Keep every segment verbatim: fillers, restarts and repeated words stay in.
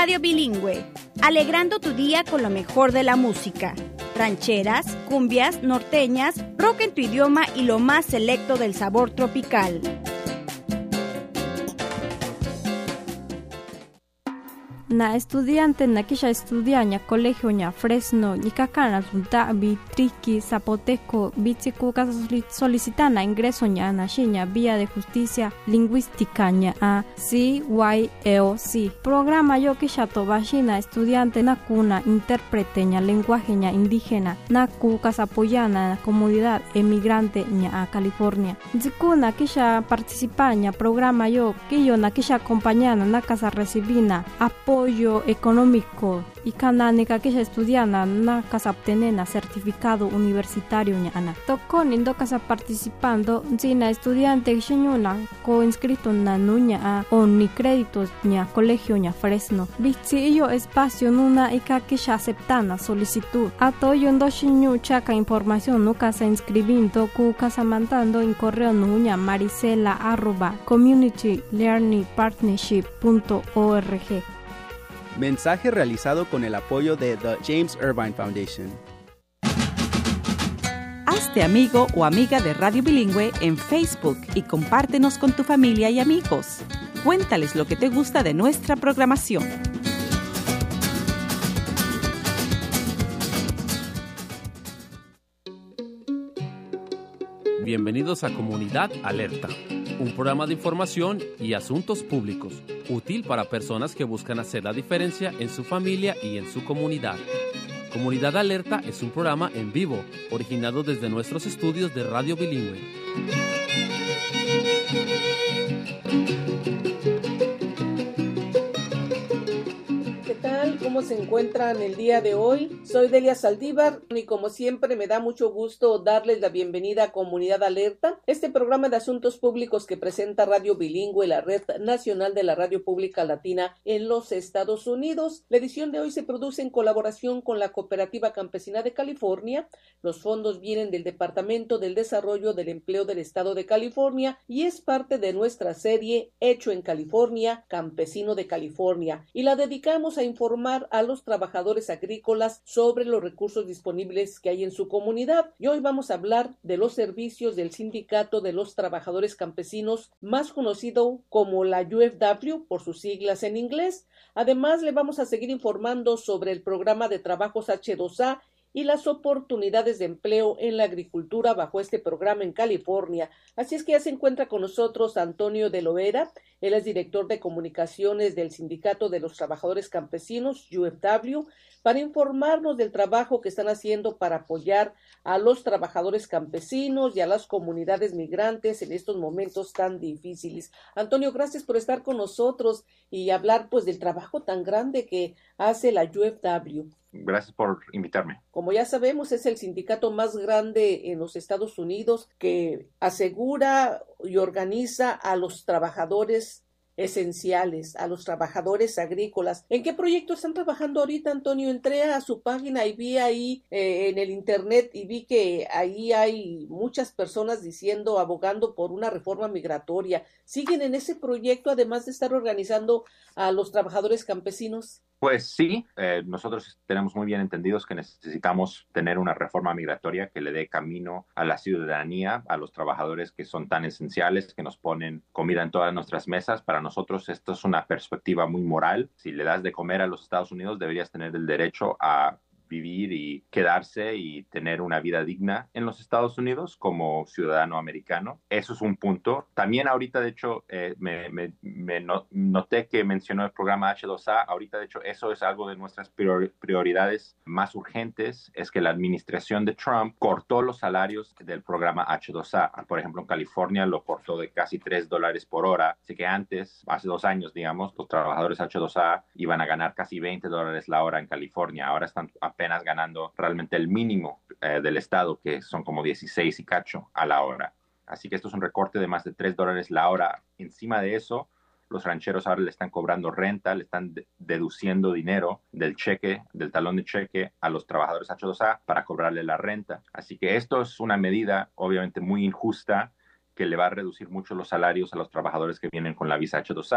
Radio Bilingüe, alegrando tu día con lo mejor de la música. Rancheras, cumbias, norteñas, rock en tu idioma y lo más selecto del sabor tropical. Na estudiante na kisha estudiaña colegio ña Fresno ni kakana junta bi triqui zapoteco bitsiku solicitana ingreso ña na shiña vía de justicia lingüística ña a C Y E O C programa yo kisha tobashina estudiante na kuna intérprete ña lenguaje ña indígena na ku kasapoyana na comunidad emigrante ña a California zikuna kisha participaña programa yo kiyo na kisha acompañana na casa recibina apoyo económico y canánica que ya estudiana na casa obtenena certificado universitario ñana. Tocó nindo casa participando zina estudiante xiñuna co inscrito na nuña a o ni créditos ña colegio ña Fresno. Bitsi yo espacio nuna ika que ya aceptana solicitud. Atoyo ndo xiñu chaca información no casa inscribindo cu casa mandando en correo nuña maricela arroba community learning partnership punto org. Mensaje realizado con el apoyo de The James Irvine Foundation. Hazte amigo o amiga de Radio Bilingüe en Facebook y compártenos con tu familia y amigos. Cuéntales lo que te gusta de nuestra programación. Bienvenidos a Comunidad Alerta, un programa de información y asuntos públicos, útil para personas que buscan hacer la diferencia en su familia y en su comunidad. Comunidad Alerta es un programa en vivo, originado desde nuestros estudios de Radio Bilingüe. ¿Cómo se encuentran el día de hoy? Soy Delia Saldívar y como siempre me da mucho gusto darles la bienvenida a Comunidad Alerta, este programa de asuntos públicos que presenta Radio Bilingüe, la red nacional de la radio pública latina en los Estados Unidos. La edición de hoy se produce en colaboración con la Cooperativa Campesina de California. Los fondos vienen del Departamento del Desarrollo del Empleo del Estado de California y es parte de nuestra serie Hecho en California, Campesino de California, y la dedicamos a informar a los trabajadores agrícolas sobre los recursos disponibles que hay en su comunidad. Y hoy vamos a hablar de los servicios del Sindicato de los Trabajadores Campesinos, más conocido como la U F W por sus siglas en inglés. Además, le vamos a seguir informando sobre el programa de trabajos H dos A y las oportunidades de empleo en la agricultura bajo este programa en California. Así es que ya se encuentra con nosotros Antonio de Loera. Él es director de comunicaciones del Sindicato de los Trabajadores Campesinos, U F W, para informarnos del trabajo que están haciendo para apoyar a los trabajadores campesinos y a las comunidades migrantes en estos momentos tan difíciles. Antonio, gracias por estar con nosotros y hablar pues del trabajo tan grande que hace la U F W. Gracias por invitarme. Como ya sabemos, es el sindicato más grande en los Estados Unidos que asegura y organiza a los trabajadores esenciales, a los trabajadores agrícolas. ¿En qué proyecto están trabajando ahorita, Antonio? Entré a su página y vi ahí eh, en el internet y vi que ahí hay muchas personas diciendo, abogando por una reforma migratoria. ¿Siguen en ese proyecto además de estar organizando a los trabajadores campesinos? Pues sí, eh, nosotros tenemos muy bien entendidos que necesitamos tener una reforma migratoria que le dé camino a la ciudadanía, a los trabajadores que son tan esenciales, que nos ponen comida en todas nuestras mesas. Para nosotros esto es una perspectiva muy moral. Si le das de comer a los Estados Unidos, deberías tener el derecho a vivir y quedarse y tener una vida digna en los Estados Unidos como ciudadano americano. Eso es un punto. También ahorita, de hecho, eh, me, me, me noté que mencionó el programa H dos A. Ahorita, de hecho, eso es algo de nuestras prioridades más urgentes, es que la administración de Trump cortó los salarios del programa H dos A. Por ejemplo, en California lo cortó de casi tres dólares por hora. Así que antes, hace dos años, digamos, los trabajadores H dos A iban a ganar casi veinte dólares la hora en California. Ahora están apenas ganando realmente el mínimo eh, del estado, que son como dieciséis y cacho a la hora. Así que esto es un recorte de más de tres dólares la hora. Encima de eso, los rancheros ahora le están cobrando renta, le están de- deduciendo dinero del cheque, del talón de cheque a los trabajadores H dos A para cobrarle la renta. Así que esto es una medida obviamente muy injusta que le va a reducir mucho los salarios a los trabajadores que vienen con la visa H dos A.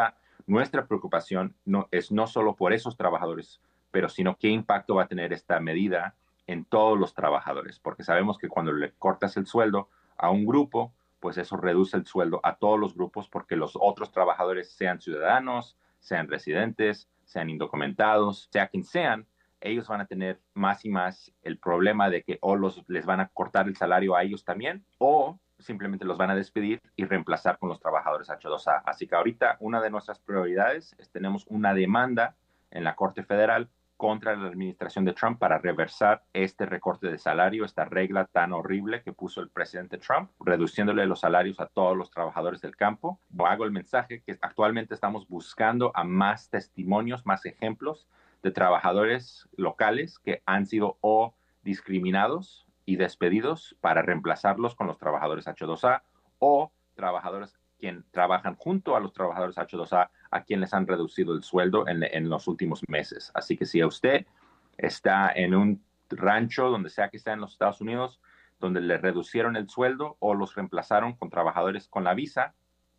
nuestra preocupación no, es no solo por esos trabajadores, pero sino qué impacto va a tener esta medida en todos los trabajadores, porque sabemos que cuando le cortas el sueldo a un grupo, pues eso reduce el sueldo a todos los grupos, porque los otros trabajadores, sean ciudadanos, sean residentes, sean indocumentados, sea quien sean, ellos van a tener más y más el problema de que o los, les van a cortar el salario a ellos también, o simplemente los van a despedir y reemplazar con los trabajadores H dos A. Así que ahorita una de nuestras prioridades es tenemos una demanda en la Corte Federal contra la administración de Trump para reversar este recorte de salario, esta regla tan horrible que puso el presidente Trump, reduciéndole los salarios a todos los trabajadores del campo. Hago el mensaje que actualmente estamos buscando a más testimonios, más ejemplos de trabajadores locales que han sido o discriminados y despedidos para reemplazarlos con los trabajadores H dos A o trabajadores quien trabajan junto a los trabajadores H dos A a quien les han reducido el sueldo en, en los últimos meses. Así que si usted está en un rancho, donde sea que esté en los Estados Unidos, donde le reducieron el sueldo o los reemplazaron con trabajadores con la visa,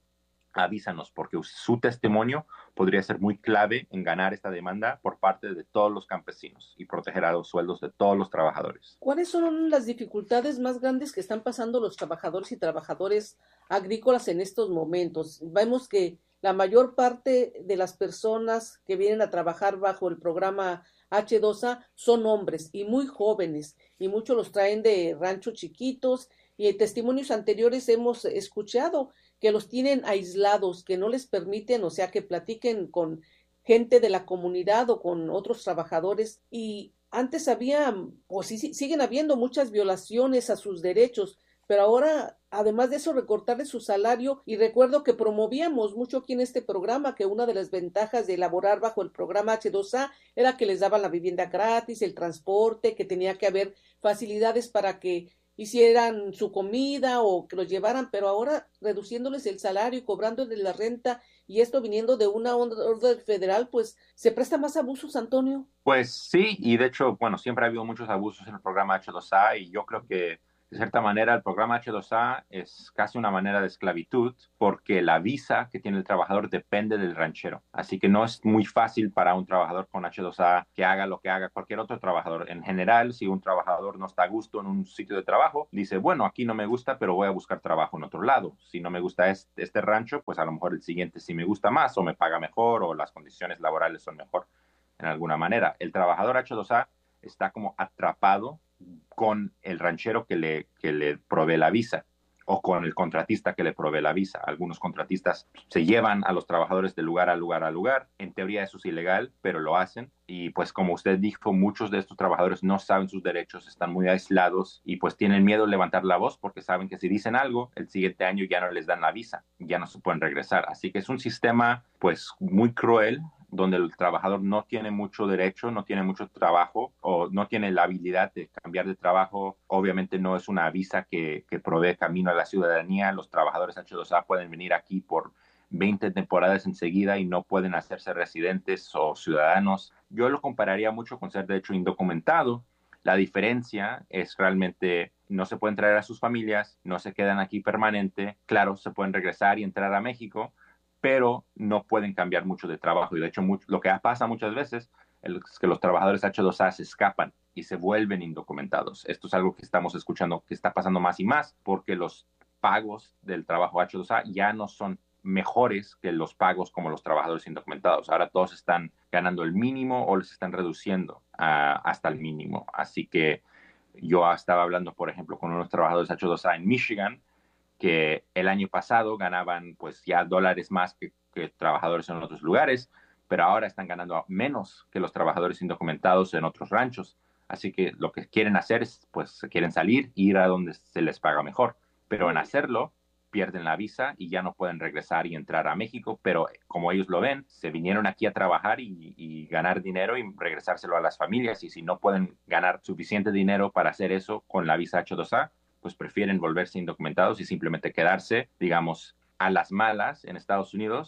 avísanos, porque su testimonio podría ser muy clave en ganar esta demanda por parte de todos los campesinos y proteger a los sueldos de todos los trabajadores. ¿Cuáles son las dificultades más grandes que están pasando los trabajadores y trabajadoras agrícolas en estos momentos? Vemos que la mayor parte de las personas que vienen a trabajar bajo el programa H dos A son hombres y muy jóvenes, y muchos los traen de ranchos chiquitos, y en testimonios anteriores hemos escuchado que los tienen aislados, que no les permiten, o sea, que platiquen con gente de la comunidad o con otros trabajadores. Y antes había, o sí, siguen habiendo muchas violaciones a sus derechos, pero ahora, además de eso, recortarles su salario. Y recuerdo que promovíamos mucho aquí en este programa que una de las ventajas de elaborar bajo el programa H dos A era que les daban la vivienda gratis, el transporte, que tenía que haber facilidades para que hicieran su comida o que los llevaran, pero ahora reduciéndoles el salario y cobrándoles la renta, y esto viniendo de una orden federal, pues se presta más abusos, Antonio. Pues sí, y de hecho, bueno, siempre ha habido muchos abusos en el programa H dos A, y yo creo que de cierta manera el programa H dos A es casi una manera de esclavitud, porque la visa que tiene el trabajador depende del ranchero. Así que no es muy fácil para un trabajador con H dos A que haga lo que haga cualquier otro trabajador. En general, si un trabajador no está a gusto en un sitio de trabajo, dice, bueno, aquí no me gusta, pero voy a buscar trabajo en otro lado. Si no me gusta este, este rancho, pues a lo mejor el siguiente sí me gusta más, o me paga mejor, o las condiciones laborales son mejor en alguna manera. El trabajador H dos A está como atrapado con el ranchero que le, que le provee la visa, o con el contratista que le provee la visa. Algunos contratistas se llevan a los trabajadores de lugar a lugar a lugar. En teoría eso es ilegal, pero lo hacen. Y pues como usted dijo, muchos de estos trabajadores no saben sus derechos, están muy aislados y pues tienen miedo de levantar la voz porque saben que si dicen algo, el siguiente año ya no les dan la visa, ya no se pueden regresar. Así que es un sistema pues muy cruel, donde el trabajador no tiene mucho derecho, no tiene mucho trabajo o no tiene la habilidad de cambiar de trabajo. Obviamente no es una visa que, que provee camino a la ciudadanía. Los trabajadores H dos A pueden venir aquí por veinte temporadas enseguida y no pueden hacerse residentes o ciudadanos. Yo lo compararía mucho con ser de hecho indocumentado. La diferencia es realmente no se pueden traer a sus familias, no se quedan aquí permanente. Claro, se pueden regresar y entrar a México, pero no pueden cambiar mucho de trabajo. Y de hecho, mucho, lo que pasa muchas veces es que los trabajadores H dos A se escapan y se vuelven indocumentados. Esto es algo que estamos escuchando que está pasando más y más, porque los pagos del trabajo H dos A ya no son mejores que los pagos como los trabajadores indocumentados. Ahora todos están ganando el mínimo o les están reduciendo uh, hasta el mínimo. Así que yo estaba hablando, por ejemplo, con unos trabajadores H dos A en Michigan, que el año pasado ganaban pues ya dólares más que, que trabajadores en otros lugares, pero ahora están ganando menos que los trabajadores indocumentados en otros ranchos. Así que lo que quieren hacer es, pues, quieren salir e ir a donde se les paga mejor. Pero en hacerlo, pierden la visa y ya no pueden regresar y entrar a México. Pero como ellos lo ven, se vinieron aquí a trabajar y, y ganar dinero y regresárselo a las familias. Y si no pueden ganar suficiente dinero para hacer eso con la visa H dos A, pues prefieren volverse indocumentados y simplemente quedarse, digamos, a las malas en Estados Unidos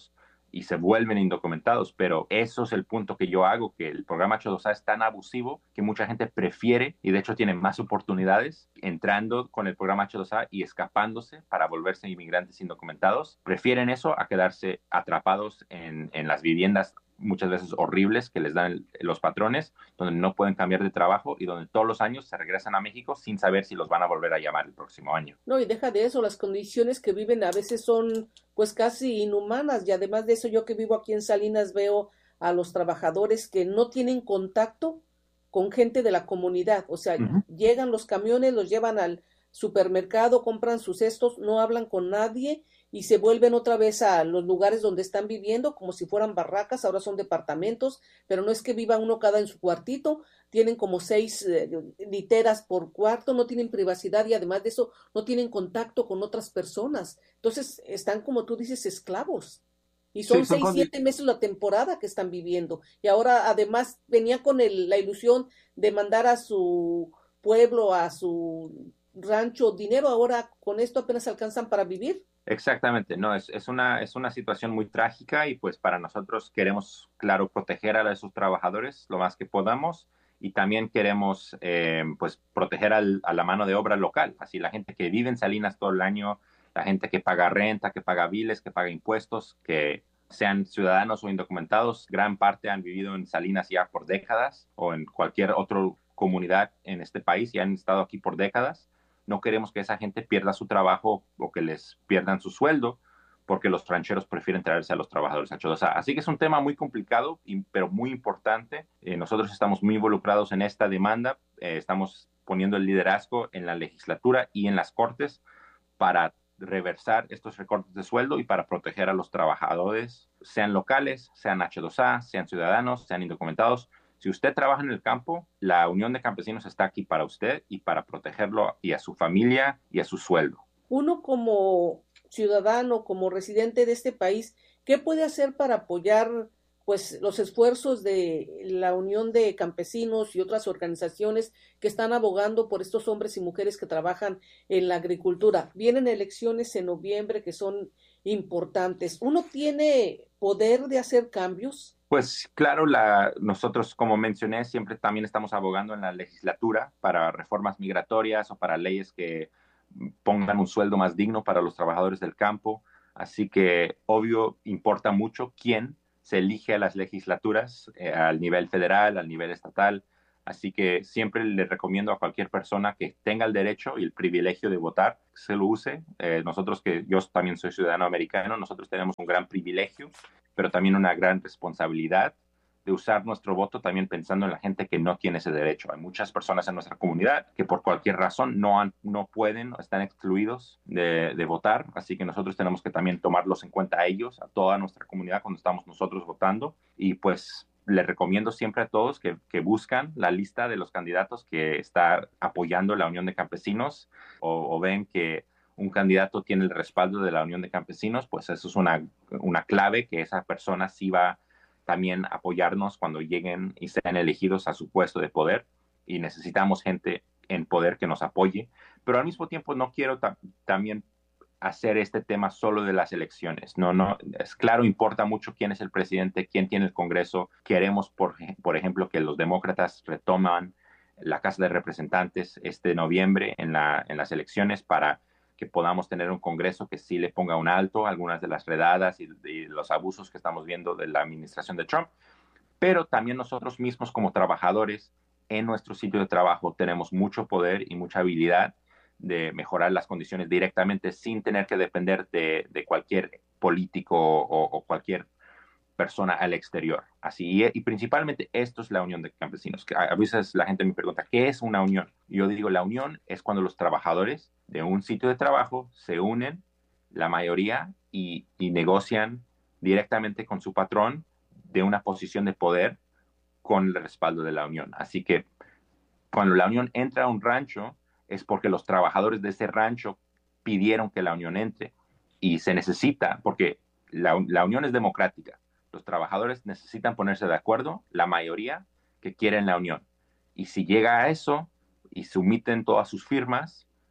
y se vuelven indocumentados, pero eso es el punto que yo hago, que el programa H dos A es tan abusivo que mucha gente prefiere, y de hecho tiene más oportunidades entrando con el programa H dos A y escapándose para volverse inmigrantes indocumentados. Prefieren eso a quedarse atrapados en, en las viviendas muchas veces horribles que les dan el, los patrones, donde no pueden cambiar de trabajo y donde todos los años se regresan a México sin saber si los van a volver a llamar el próximo año. No, y deja de eso, las condiciones que viven a veces son pues casi inhumanas, y además de eso, yo que vivo aquí en Salinas veo a los trabajadores que no tienen contacto con gente de la comunidad, o sea, uh-huh. llegan los camiones, los llevan al supermercado, compran sus cestos, no hablan con nadie y se vuelven otra vez a los lugares donde están viviendo como si fueran barracas. Ahora son departamentos, pero no es que viva uno cada en su cuartito, tienen como seis eh, literas por cuarto, no tienen privacidad y además de eso no tienen contacto con otras personas. Entonces están, como tú dices, esclavos. Y son sí, seis, son siete meses la temporada que están viviendo. Y ahora además venía con el, la ilusión de mandar a su pueblo, a su rancho dinero, ahora con esto apenas alcanzan para vivir. Exactamente, no, es, es, una, es una situación muy trágica y pues para nosotros queremos, claro, proteger a esos trabajadores lo más que podamos y también queremos eh, pues proteger al, a la mano de obra local, así la gente que vive en Salinas todo el año, la gente que paga renta, que paga biles, que paga impuestos, que sean ciudadanos o indocumentados, gran parte han vivido en Salinas ya por décadas o en cualquier otra comunidad en este país y han estado aquí por décadas. No queremos que esa gente pierda su trabajo o que les pierdan su sueldo porque los rancheros prefieren traerse a los trabajadores H dos A. Así que es un tema muy complicado, pero muy importante. Eh, nosotros estamos muy involucrados en esta demanda. Eh, estamos poniendo el liderazgo en la legislatura y en las cortes para reversar estos recortes de sueldo y para proteger a los trabajadores, sean locales, sean H dos A, sean ciudadanos, sean indocumentados. Si usted trabaja en el campo, la Unión de Campesinos está aquí para usted y para protegerlo y a su familia y a su sueldo. Uno como ciudadano, como residente de este país, ¿qué puede hacer para apoyar pues los esfuerzos de la Unión de Campesinos y otras organizaciones que están abogando por estos hombres y mujeres que trabajan en la agricultura? Vienen elecciones en noviembre que son importantes. ¿Uno tiene poder de hacer cambios? Pues claro, la, nosotros, como mencioné, siempre también estamos abogando en la legislatura para reformas migratorias o para leyes que pongan un sueldo más digno para los trabajadores del campo. Así que, obvio, importa mucho quién se elige a las legislaturas, eh, al nivel federal, al nivel estatal. Así que siempre le recomiendo a cualquier persona que tenga el derecho y el privilegio de votar, que se lo use. Eh, nosotros, que yo también soy ciudadano americano, nosotros tenemos un gran privilegio, pero también una gran responsabilidad de usar nuestro voto también pensando en la gente que no tiene ese derecho. Hay muchas personas en nuestra comunidad que por cualquier razón no, han, no pueden o están excluidos de, de votar, así que nosotros tenemos que también tomarlos en cuenta a ellos, a toda nuestra comunidad cuando estamos nosotros votando. Y pues les recomiendo siempre a todos que, que buscan la lista de los candidatos que está apoyando la Unión de Campesinos o, o ven que un candidato tiene el respaldo de la Unión de Campesinos, pues eso es una, una clave que esa persona sí va también apoyarnos cuando lleguen y sean elegidos a su puesto de poder, y necesitamos gente en poder que nos apoye, pero al mismo tiempo no quiero ta- también hacer este tema solo de las elecciones. No, no, es claro, importa mucho quién es el presidente, quién tiene el Congreso. Queremos, por, por ejemplo, que los demócratas retoman la Casa de Representantes este noviembre en, la, en las elecciones para que podamos tener un Congreso que sí le ponga un alto a algunas de las redadas y, y los abusos que estamos viendo de la administración de Trump. Pero también nosotros mismos como trabajadores en nuestro sitio de trabajo tenemos mucho poder y mucha habilidad de mejorar las condiciones directamente sin tener que depender de, de cualquier político o, o cualquier persona al exterior. Así, y, y principalmente esto es la Unión de Campesinos. Que a, a veces la gente me pregunta, ¿qué es una unión? Yo digo, la unión es cuando los trabajadores de un sitio de trabajo se unen, la mayoría, y, y negocian directamente con su patrón de una posición de poder con el respaldo de la unión. Así que cuando la unión entra a un rancho, es porque los trabajadores de ese rancho pidieron que la unión entre, y se necesita, porque la, la unión es democrática. Los trabajadores necesitan ponerse de acuerdo, la mayoría que quieren la unión. Y si llega a eso y someten todas sus firmas,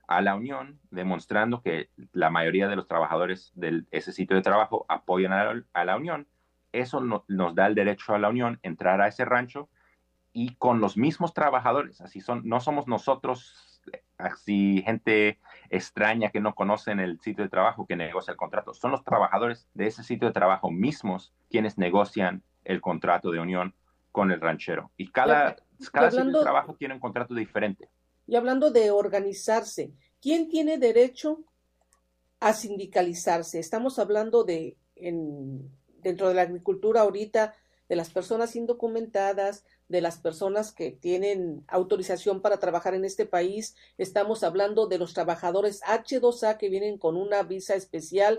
a la unión, demostrando que la mayoría de los trabajadores de ese sitio de trabajo apoyan a la, a la unión. Eso no, nos da el derecho a la unión entrar a ese rancho y con los mismos trabajadores. Así son, no somos nosotros, así gente extraña que no conocen el sitio de trabajo que negocia el contrato. Son los trabajadores de ese sitio de trabajo mismos quienes negocian el contrato de unión con el ranchero. Y cada, y cada y hablando, sitio de trabajo tiene un contrato diferente. Y hablando de organizarse, ¿quién tiene derecho a sindicalizarse? Estamos hablando de, en, dentro de la agricultura ahorita, de las personas indocumentadas, de las personas que tienen autorización para trabajar en este país. Estamos hablando de los trabajadores hache dos a que vienen con una visa especial.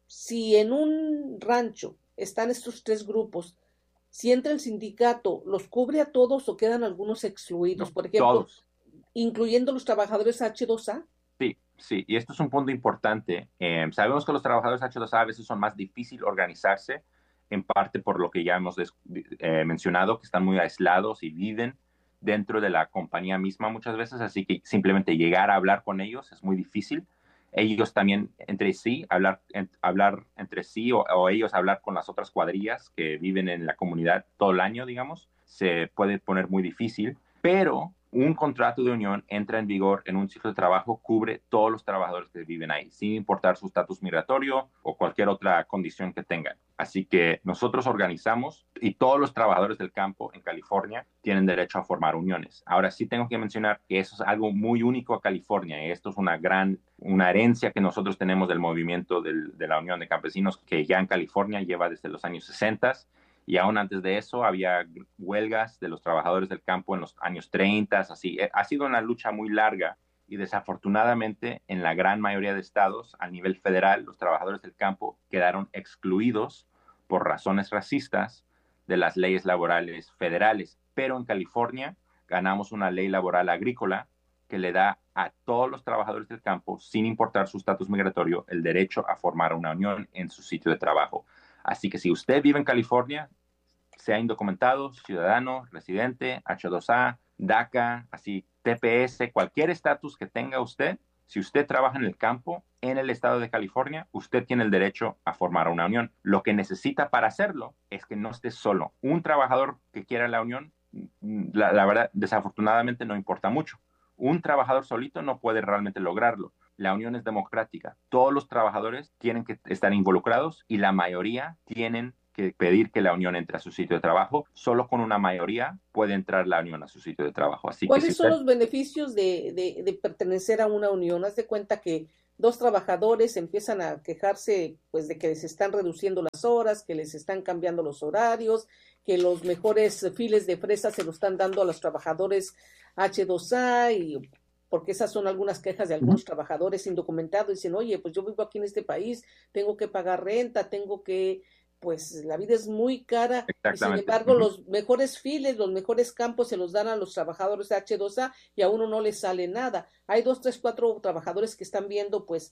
Si en un rancho están estos tres grupos, si entra el sindicato, ¿los cubre a todos o quedan algunos excluidos? No, por ejemplo, todos. Incluyendo los trabajadores hache dos a. Sí, sí, y esto es un punto importante. Eh, sabemos que los trabajadores hache dos a a veces son más difícil organizarse, en parte por lo que ya hemos eh, mencionado, que están muy aislados y viven dentro de la compañía misma muchas veces, así que simplemente llegar a hablar con ellos es muy difícil. Ellos también entre sí, hablar, en, hablar entre sí o, o ellos hablar con las otras cuadrillas que viven en la comunidad todo el año, digamos, se puede poner muy difícil, pero un contrato de unión entra en vigor en un sitio de trabajo, cubre todos los trabajadores que viven ahí, sin importar su estatus migratorio o cualquier otra condición que tengan. Así que nosotros organizamos y todos los trabajadores del campo en California tienen derecho a formar uniones. Ahora sí tengo que mencionar que eso es algo muy único a California y esto es una gran, una herencia que nosotros tenemos del movimiento del, de la Unión de Campesinos que ya en California lleva desde los años sesenta. Y aún antes de eso había huelgas de los trabajadores del campo en los años treinta, así. Ha sido una lucha muy larga y desafortunadamente en la gran mayoría de estados, a nivel federal, los trabajadores del campo quedaron excluidos por razones racistas de las leyes laborales federales. Pero en California ganamos una ley laboral agrícola que le da a todos los trabajadores del campo, sin importar su estatus migratorio, el derecho a formar una unión en su sitio de trabajo. Así que si usted vive en California, sea indocumentado, ciudadano, residente, hache dos a, DACA, así T P S, cualquier estatus que tenga usted, si usted trabaja en el campo en el estado de California, usted tiene el derecho a formar una unión. Lo que necesita para hacerlo es que no esté solo. Un trabajador que quiera la unión, la, la verdad, desafortunadamente no importa mucho. Un trabajador solito no puede realmente lograrlo. La unión es democrática. Todos los trabajadores tienen que estar involucrados y la mayoría tienen que pedir que la unión entre a su sitio de trabajo. Solo con una mayoría puede entrar la unión a su sitio de trabajo. Así ¿Cuáles que si son usted... los beneficios de, de, de pertenecer a una unión? Haz de cuenta que dos trabajadores empiezan a quejarse pues de que les están reduciendo las horas, que les están cambiando los horarios, que los mejores files de fresa se los están dando a los trabajadores hache dos a, y porque esas son algunas quejas de algunos uh-huh. trabajadores indocumentados. Dicen, oye, pues yo vivo aquí en este país, tengo que pagar renta, tengo que, pues la vida es muy cara, y sin embargo uh-huh. los mejores files, los mejores campos se los dan a los trabajadores de hache dos a y a uno no les sale nada. Hay dos, tres, cuatro trabajadores que están viendo pues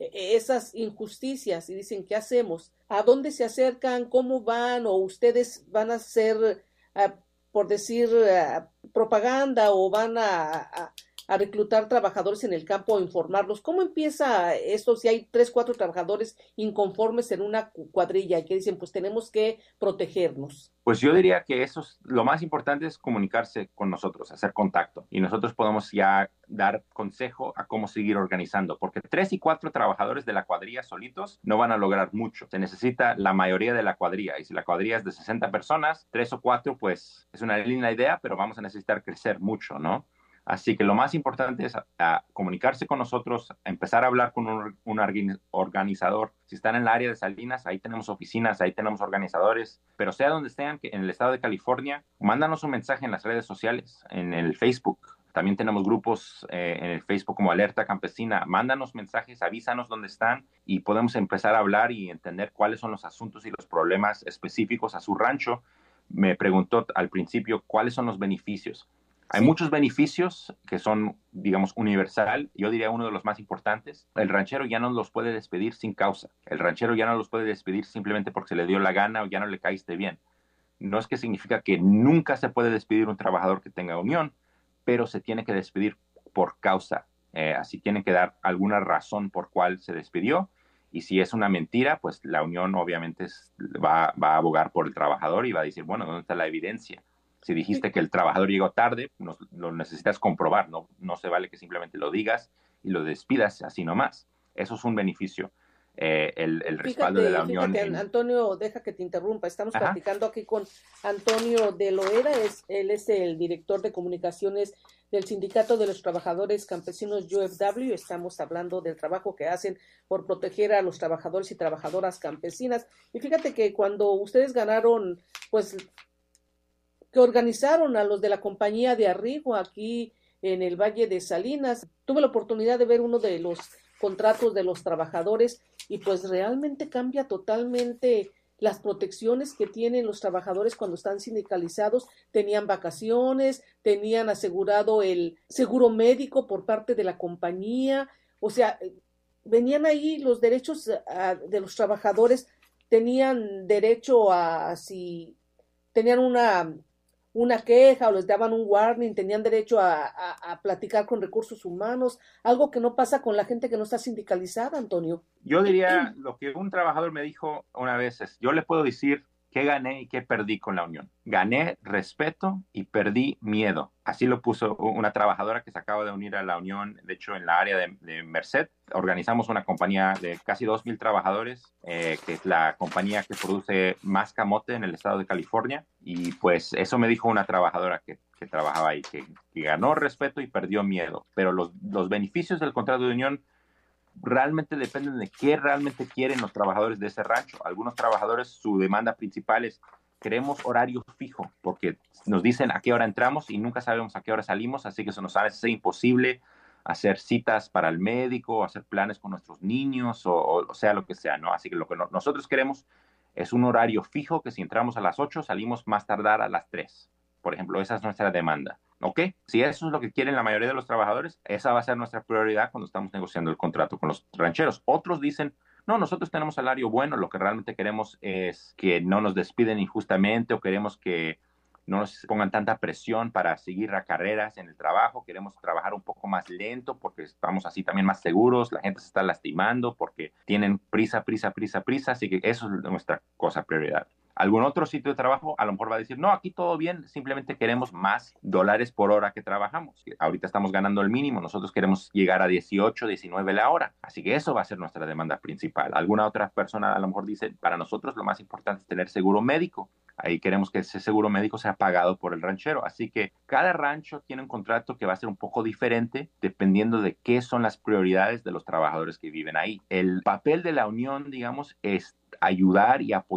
esas injusticias y dicen, ¿qué hacemos? ¿A dónde se acercan? ¿Cómo van? ¿O ustedes van a hacer, uh, por decir, uh, propaganda o van a, a a reclutar trabajadores en el campo o informarlos? ¿Cómo empieza esto si hay tres, cuatro trabajadores inconformes en una cuadrilla y que dicen, pues tenemos que protegernos? Pues yo diría que eso es, lo más importante es comunicarse con nosotros, hacer contacto. Y nosotros podemos ya dar consejo a cómo seguir organizando, porque tres y cuatro trabajadores de la cuadrilla solitos no van a lograr mucho. Se necesita la mayoría de la cuadrilla. Y si la cuadrilla es de sesenta personas, tres o cuatro, pues es una linda idea, pero vamos a necesitar crecer mucho, ¿no? Así que lo más importante es a, a comunicarse con nosotros, a empezar a hablar con un, un organizador. Si están en el área de Salinas, ahí tenemos oficinas, ahí tenemos organizadores, pero sea donde estén, que en el estado de California, mándanos un mensaje en las redes sociales, en el Facebook. También tenemos grupos eh, en el Facebook como Alerta Campesina. Mándanos mensajes, avísanos dónde están y podemos empezar a hablar y entender cuáles son los asuntos y los problemas específicos a su rancho. Me preguntó al principio cuáles son los beneficios. Hay sí. muchos beneficios que son, digamos, universal. Yo diría uno de los más importantes. El ranchero ya no los puede despedir sin causa. El ranchero ya no los puede despedir simplemente porque se le dio la gana o ya no le caíste bien. No es que significa que nunca se puede despedir un trabajador que tenga unión, pero se tiene que despedir por causa Eh, así tienen que dar alguna razón por cuál se despidió. Y si es una mentira, pues la unión obviamente es, va, va a abogar por el trabajador y va a decir, bueno, ¿dónde está la evidencia? Si dijiste que el trabajador llegó tarde, nos, lo necesitas comprobar, no, no se vale que simplemente lo digas y lo despidas así nomás. Eso es un beneficio. Eh, el, el respaldo fíjate, de la unión. Fíjate, en... Antonio, deja que te interrumpa. Estamos Ajá. platicando aquí con Antonio de Loera, es, él es el director de comunicaciones del Sindicato de los Trabajadores Campesinos U F W. Estamos hablando del trabajo que hacen por proteger a los trabajadores y trabajadoras campesinas. Y fíjate que cuando ustedes ganaron, pues, que organizaron a los de la compañía de Arrigo aquí en el Valle de Salinas, tuve la oportunidad de ver uno de los contratos de los trabajadores y pues realmente cambia totalmente las protecciones que tienen los trabajadores cuando están sindicalizados. Tenían vacaciones, tenían asegurado el seguro médico por parte de la compañía, o sea, venían ahí los derechos a, de los trabajadores, tenían derecho a, si tenían una una queja o les daban un warning, tenían derecho a, a, a platicar con recursos humanos, algo que no pasa con la gente que no está sindicalizada, Antonio. Yo diría, lo que un trabajador me dijo una vez es, yo le puedo decir qué gané y qué perdí con la unión. Gané respeto y perdí miedo. Así lo puso una trabajadora que se acaba de unir a la unión, de hecho en la área de, de Merced. Organizamos una compañía de casi dos mil trabajadores, eh, que es la compañía que produce más camote en el estado de California. Y pues eso me dijo una trabajadora que, que trabajaba ahí, que, que ganó respeto y perdió miedo. Pero los, los beneficios del contrato de unión realmente dependen de qué realmente quieren los trabajadores de ese rancho. Algunos trabajadores, su demanda principal es, queremos horario fijo, porque nos dicen a qué hora entramos y nunca sabemos a qué hora salimos, así que eso nos hace imposible hacer citas para el médico, hacer planes con nuestros niños, o, o, o sea, lo que sea, ¿no? Así que lo que no, nosotros queremos es un horario fijo, que si entramos a las ocho, salimos más tardar a las tres. Por ejemplo, esa es nuestra demanda. ¿Ok? Si eso es lo que quieren la mayoría de los trabajadores, esa va a ser nuestra prioridad cuando estamos negociando el contrato con los rancheros. Otros dicen, no, nosotros tenemos salario bueno, lo que realmente queremos es que no nos despiden injustamente o queremos que no nos pongan tanta presión para seguir a carreras en el trabajo, queremos trabajar un poco más lento porque estamos así también más seguros, la gente se está lastimando porque tienen prisa, prisa, prisa, prisa, así que eso es nuestra cosa prioridad. Algún otro sitio de trabajo a lo mejor va a decir, no, aquí todo bien, simplemente queremos más dólares por hora que trabajamos. Ahorita estamos ganando el mínimo, nosotros queremos llegar a dieciocho, diecinueve la hora. Así que eso va a ser nuestra demanda principal. Alguna otra persona a lo mejor dice, para nosotros lo más importante es tener seguro médico. Ahí queremos que ese seguro médico sea pagado por el ranchero. Así que cada rancho tiene un contrato que va a ser un poco diferente dependiendo de qué son las prioridades de los trabajadores que viven ahí. El papel de la unión, digamos, es ayudar y apoyar